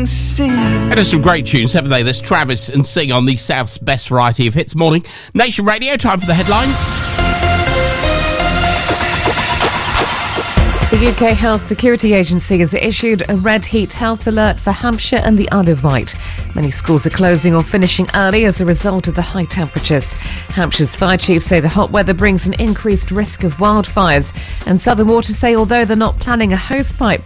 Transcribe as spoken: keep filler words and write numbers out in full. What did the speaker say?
and sing. And there's some great tunes, haven't they? There's Travis and Sing on the South's best variety of hits morning. Nation Radio, time for the headlines. The U K Health Security Agency has issued a red heat health alert for Hampshire and the Isle of Wight. Many schools are closing or finishing early as a result of the high temperatures. Hampshire's fire chiefs say the hot weather brings an increased risk of wildfires. And Southern Water say although they're not planning a hosepipe